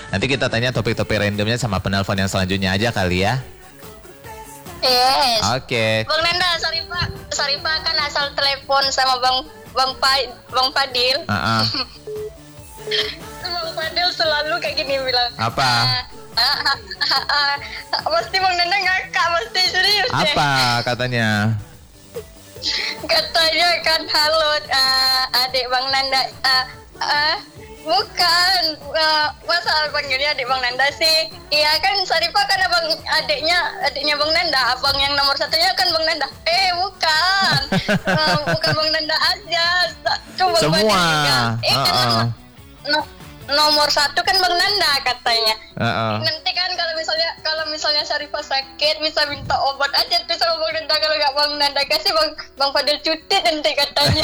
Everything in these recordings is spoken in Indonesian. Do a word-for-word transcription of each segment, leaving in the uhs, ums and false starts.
Nanti kita tanya topik-topik randomnya sama penelpon yang selanjutnya aja kali ya. Yes. Oke. Okay. Bang Nanda, sorry Pak, sorry Pak kan asal telepon sama Bang Bang pa, Bang Fadil. Uh-uh. Bang Fadil selalu kayak gini bilang. Apa? Uh, uh, uh, uh, uh, uh, pasti Bang Nanda ngakak, pasti serius. Apa deh. katanya? Katanya kan halo uh, adik Bang Nanda. Uh, uh, Bukan, uh, masa panggilnya adik Bang Nanda sih? Iya kan Sarifah kan abang adiknya, adiknya Bang Nanda, abang yang nomor satunya kan Bang Nanda. Eh bukan, uh, bukan Bang Nanda aja, coba semua. Eh kan uh-uh. no, nomor satu kan Bang Nanda katanya. Uh-uh. Nanti kan kalau misalnya kalau misalnya Sarifah sakit bisa minta obat aja tuh sama Bang Nanda, kalau nggak Bang Nanda kasih Bang Bang Fadil cuti nanti katanya.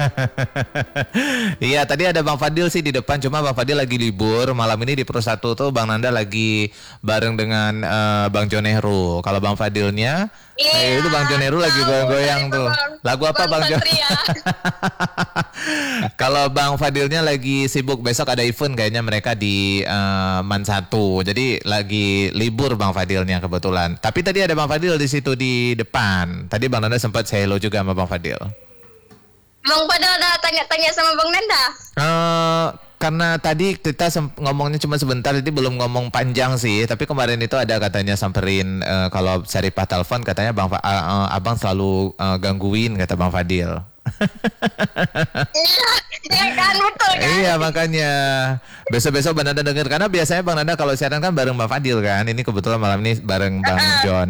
Iya tadi ada Bang Fadil sih di depan, cuma Bang Fadil lagi libur malam ini di Pro satu tuh. Bang Nanda lagi bareng dengan uh, Bang Jonero. Kalau Bang Fadilnya iya, eh, itu Bang Jonero lagi goyang-goyang tuh. Bang, lagu apa Bang, Bang Jon? Kalau Bang Fadilnya lagi sibuk, besok ada event kayaknya mereka di uh, Man satu. Jadi lagi libur Bang Fadilnya kebetulan. Tapi tadi ada Bang Fadil di situ di depan. Tadi Bang Nanda sempat say hello juga sama Bang Fadil. Bang Fadil ada tanya-tanya sama Bang Nanda? Uh, karena tadi kita ngomongnya cuma sebentar, jadi belum ngomong panjang sih. Tapi kemarin itu ada katanya samperin uh, kalau Sarifah telepon katanya Bang uh, uh, abang selalu uh, gangguin kata Bang Fadil. Iya, iya kan betul kan? Iya makanya besok-besok Bang Nanda denger, karena biasanya Bang Nanda kalau siaran kan bareng Bang Fadil kan. Ini kebetulan malam ini bareng Bang uh-uh. John.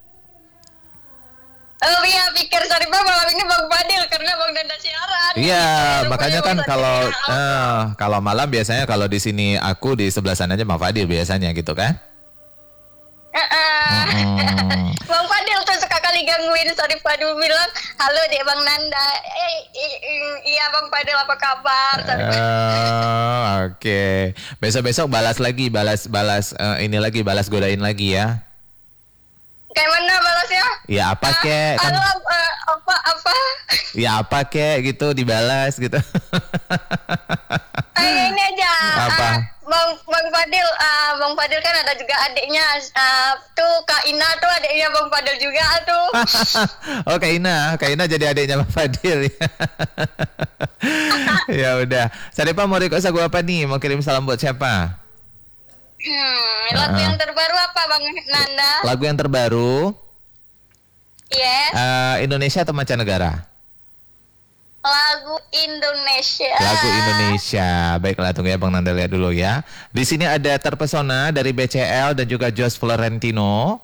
Oh iya, pikir Sarifah malam ini Bang Fadil karena Bang Nanda siaran. Iya, makanya kan kalau uh, kalau malam biasanya kalau di sini aku, di sebelah sana aja Bang Fadil biasanya gitu kan. Uh-uh. Mm-hmm. Bang Fadil tuh suka kali gangguin Sarifah, dulu bilang halo dek Bang Nanda. Eh iya Bang Fadil apa kabar? Uh, Oke, okay. Besok-besok balas lagi, balas balas uh, ini lagi, balas godain lagi ya. Kayak mana balasnya? Ya apa uh, kek? Kan, halo uh, apa apa? Ya apa kek gitu dibalas gitu. Kayak ini aja. Apa? Uh, Bang Bang Fadil, uh, Bang Fadil kan ada juga adiknya, uh, tuh Kak Ina tuh adiknya Bang Fadil juga tuh. Oh Kak Ina, Kak Ina jadi adiknya Bang Fadil. Ya udah. Sarifah mau request lagu apa nih? Mau kirim salam buat siapa? Hmm, lagu uh-uh. yang terbaru apa Bang Nanda? Lagu yang terbaru? Yes. Uh, Indonesia atau mancanegara? Lagu Indonesia. Lagu Indonesia. Baiklah, tunggu ya Bang Nanda lihat dulu ya. Di sini ada Terpesona dari B C L dan juga Jos Florentino.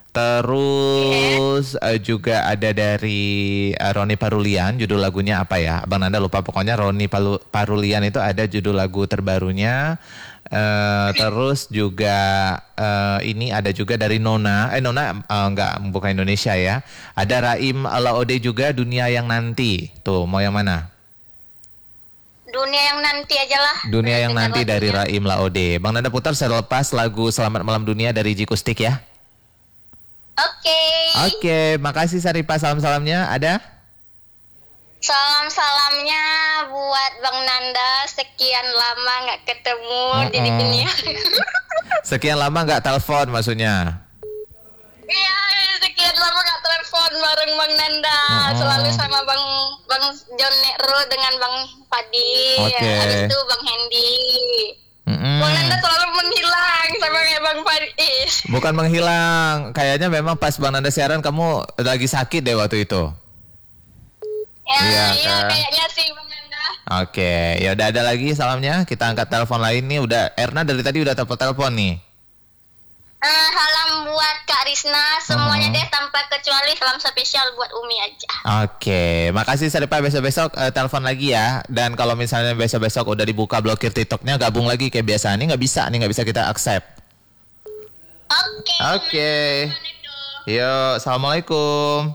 Terus yeah. uh, juga ada dari uh, Roni Parulian. Judul lagunya apa ya? Bang Nanda lupa, pokoknya Roni Palu- Parulian itu ada judul lagu terbarunya. Uh, terus juga uh, ini ada juga dari Nona. Eh Nona uh, enggak, bukan Indonesia ya. Ada Raim Laode juga, Dunia Yang Nanti. Tuh, mau yang mana? Dunia Yang Nanti aja lah. Dunia Yang Nanti lagunya. Dari Raim Laode. Bang Nanda putar selepas lagu Selamat Malam Dunia dari Jikustik ya. Oke. Okay. Oke, okay, makasih Sarifah. Salam-salamnya ada? Salam-salamnya buat Bang Nanda. Sekian lama nggak ketemu uh-uh. di dunia. Sekian lama nggak telepon maksudnya? Iya, sekian lama nggak telepon bareng Bang Nanda. Uh-uh. Selalu sama Bang Bang John Nero dengan Bang Fadil. Oke. Okay. Habis itu Bang Hendy. Mm-mm. Bang Nanda selalu menghilang sama kayak Bang Fadil. Bukan menghilang, kayaknya memang pas Bang Nanda siaran kamu lagi sakit deh waktu itu. Ya, iya, iya kan? Kayaknya sih Bang Nanda. Oke, ya udah ada lagi salamnya. Kita angkat telepon lain nih. Udah Erna dari tadi udah telepon-telepon nih. Uh, salam buat Kak Risna, semuanya uh-huh. deh tanpa kecuali, salam spesial buat Umi aja. Oke, makasih Sarifah, besok-besok uh, telepon lagi ya. Dan kalau misalnya besok-besok udah dibuka blokir TikToknya, gabung lagi kayak biasa. Ini nggak bisa, nih nggak bisa kita accept. Oke. Oke. Yuk, assalamualaikum.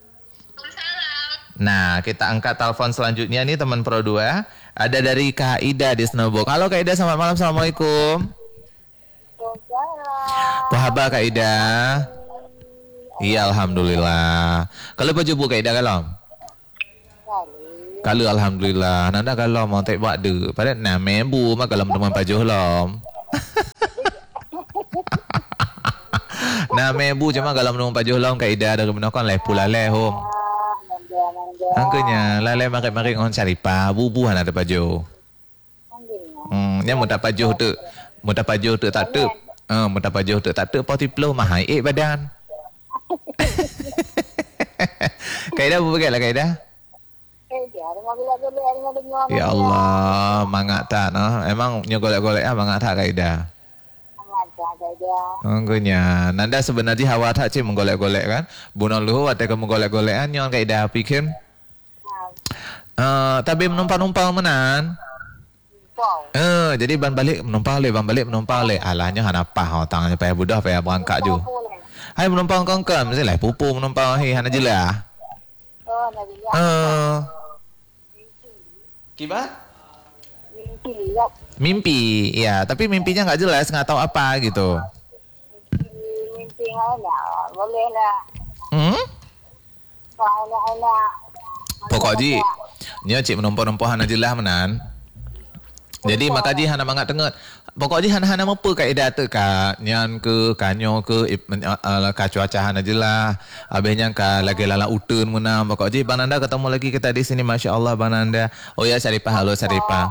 Nah, kita angkat telepon selanjutnya nih teman Pro dua. Ada dari Kak Ida di Snowbox. Halo Kak Ida, selamat malam. Assalamualaikum. Apa Kak Ida? Iya, alhamdulillah. Kalau baju bu Kak Ida kalau? Kalau alhamdulillah. Nanda kalau mau tak buat de. Pada nama bu mah kalau teman baju lom. Nah, mebu cuma kalau menung pajuh long kaida ada kebenakan leh pula leh hom. Angkanya lalai marik-marik ngon Saripah, bubuhan ada pajuh. Hmm, nya mudah pajuh tu. Mudah pajuh tu tak tu. Eh, mudah pajuh tu tak tu poti plo mahai eh badan. Kaida apa bagailah kaida? Ya Allah, mangak tak no. Emang nyo golek-golek ah mangak tak kaida. Angkanya, nanda sebenarnya hawa tak cik menggolek-golek kan? Bunuh luhu atau kamu golek-golekan nyon kaida pikir. Uh, tapi menumpang-numpang menan. Eh, uh, jadi ban balik menumpang le, ban balik menumpang le. Alahnya hanapah tangannya payah budah payah berangkat ju. Hai menumpang kongkon, mesti lah pupu menumpang hi hana jelah. Oh, nabi. Eh. Kibat? Mimpi. Mimpi, ya. Tapi mimpinya nggak jelas, nggak tahu apa gitu. Mimpi nggak boleh lah. Hmm? Pokoknya, nya cik menumpang-numpang hana jelah menan. Jadi makaji hana mangat tengat. Pokoknya hana-hana mampu kaedah tu ka nyan ke kanyo ke ka cuaca hana jelah. Habisnya ka lagi lala utun menam. Pokoknya Bang Nanda ketemu lagi kita di sini, masya-Allah Bang Nanda. Oh ya Saripah, halo Saripah.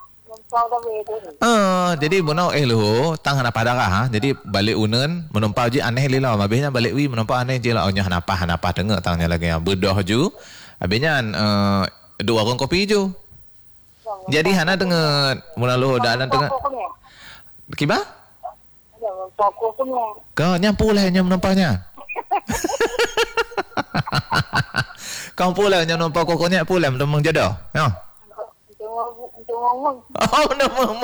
Ah, jadi bunau eh lu tang hana padakah ha. Jadi balik unen menumpau je aneh lila. Habisnya balik wi menumpau aneh je lah. Ohnya hana apa hana apa tengok tangnya lagi bedoh ju. Habisnya uh, dua warung kopi ju. Jadi hana dengar mula lu dah ana dengar. Kiba? Kau nyampu lah nyam nampaknya. Kau pula nyam nampak kokonya pula menung jodoh. Ya. Oh, nama.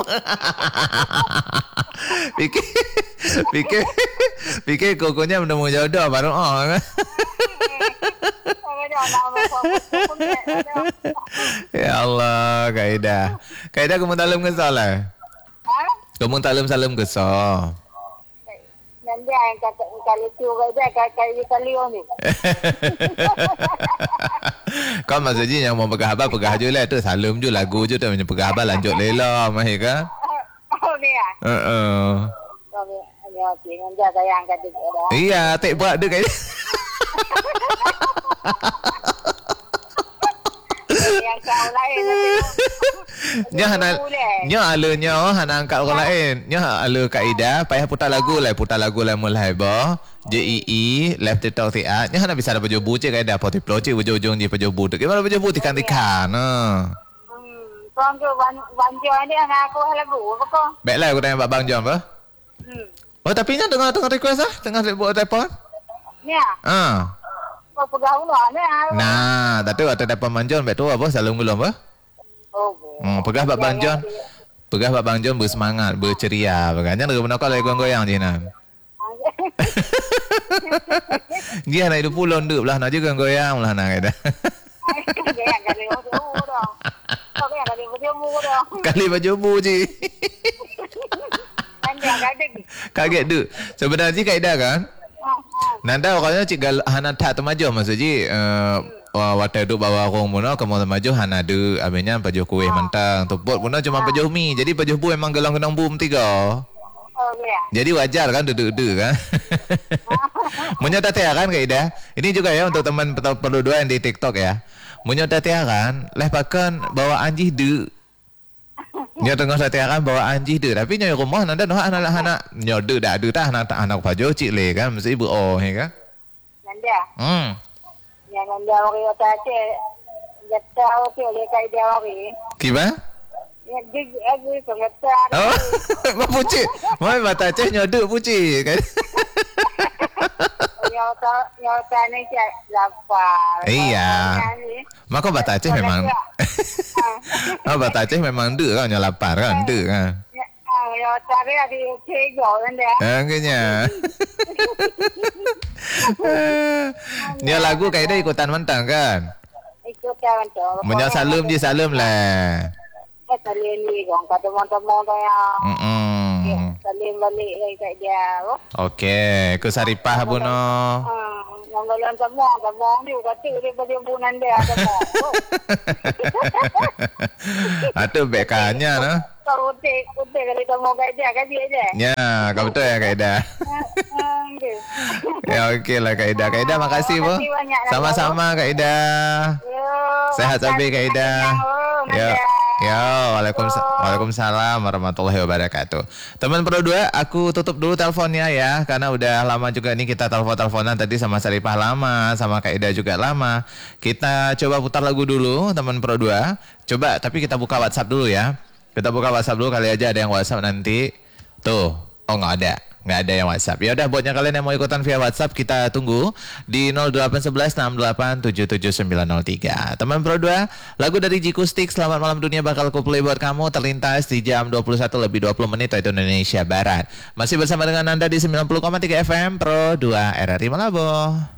Fikir fikir fikir kokonya menung jodoh baru oh. Ya Allah, kaedah. Kaedah kamu dalam kesal lah. Kamu dalam salam kesal. Nanti yang kata kali tu kaedah kali kali ni. Kau maksudnya yang mau pegah abah pegah je lah tu salam je lagu je tu macam pegah abah lanjut lela mahir kan? Oh ni ah. Heeh. Iya, tak buat dia kaedah. Yang kau lain nya hana nya alanya hana angkat orang lain nya ala kaedah payah putar lagu lah putar lagu lah mulai ba J E E left TikTok ti a nya hana bisa ada baju buce kaedah poti ploce ujung-ujung di baju butu gimana baju butu kan tikan nah hmm kong tu Bang Jon ni anak aku lagu apa kau baiklah aku tanya Bang Jon apa hmm oh tapi nya dengar dengar request ah tengah buat telefon ya ah oh pegang ulah nah tak tahu ada dapat Bang Jon betul apa salam belum apa oh hmm, pegah Bak Bang Jon. Pegah Bak Bang Jon bersemangat, berceria. Baganya nak guna kau lagi goyang je nan. Dia nak hidup pulon duk belah nak juga goyang belah nak kata. Kali baju bu je. Kaget tu. Sebenarnya kaedah kan? Nanda orangnya cik gal hana tak temaju maksudnya uh, waktu duduk bawa orang pun kamu temaju hana ada abenya pajuh kuih mentang tuput pun cuma pajuh mi jadi pajuh bu memang gelang-gelang bum tiga. Oh ya. Jadi wajar kan duduk-duduk kan. Munyo tatia kan kaedah. Ini juga ya untuk teman perlu dua yang di TikTok ya. Munyo tatia kan leh pakan bawa anjih de. Nyo tengah satiakan bawa anjih de tapi nyo rumah nanda noh anak-anak nyo de dak de tah anak anak pajuh cik le kan mesti ibu oh he kan. Nanda. Hmm. Ya nanda ori otace jatta oke le kaedah ori. Kiba? Ya dig aku kongata. Oh, mau puci. Mau mata ceh nyoduk puci kan. Nyota nyota ni cak lapar. Iya. Maka bata ceh memang. Oh bata ceh memang de kan nyo lapar kan de kan. Nyota ni ada cego kan dia. Angkanya. Nyo lagu kaedah ikutan mentang kan? Ikutan mentang. Menyo salam je salam lah. Eh salim ni kong kata teman-teman tu yang mm salim balik lagi kat dia. Okey, ke Saripah pun no. Yang dalam semua, semua dia kata dia bagi bunan dia semua. Atau bekannya no. Kau utik, utik kali temu kat dia kat dia je. Ya, kau betul ya kat dia. Ya oke lah Kak Ida. Kak Ida makasih Bu. Makasih banyak, Nanda. Sama-sama Kak Ida. Yo, Sehat sampai Kak Ida. Yo. Ya. Yo, waalaikumsalam, waalaikumsalam warahmatullahi wabarakatuh. Teman Pro dua, aku tutup dulu teleponnya ya, karena udah lama juga nih kita telepon-teleponan tadi sama Saripah lama, sama Kak Ida juga lama. Kita coba putar lagu dulu, teman Pro dua. Coba, tapi kita buka WhatsApp dulu ya. Kita buka WhatsApp dulu, kali aja ada yang WhatsApp nanti. Tuh, oh nggak ada. Nggak ada yang WhatsApp. Ya udah, buatnya kalian yang mau ikutan via WhatsApp, kita tunggu di nol delapan satu satu enam delapan tujuh tujuh sembilan nol tiga. Teman Pro dua, lagu dari Jikustik Selamat Malam Dunia bakal ku play buat kamu terlintas di jam dua puluh satu lebih dua puluh menit waktu Indonesia Barat. Masih bersama dengan Anda di sembilan puluh koma tiga F M Pro dua R R I Malabo.